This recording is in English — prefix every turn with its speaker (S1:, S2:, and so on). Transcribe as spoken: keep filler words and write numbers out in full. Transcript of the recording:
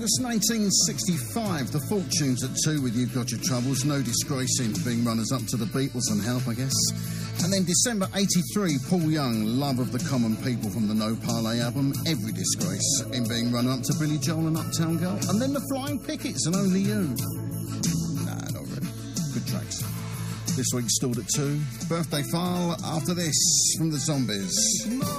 S1: August nineteen sixty-five, The Fortunes at two with You've Got Your Troubles, no disgracing being runners-up to the Beatles and Help, I guess. And then December eighty-three, Paul Young, Love of the Common People from the No Parley album, every disgrace in being runner-up to Billy Joel and Uptown Girl. And then the Flying Pickets and Only You. Nah, not really. Good tracks. This week, Stored at two. Birthday file after this from the Zombies.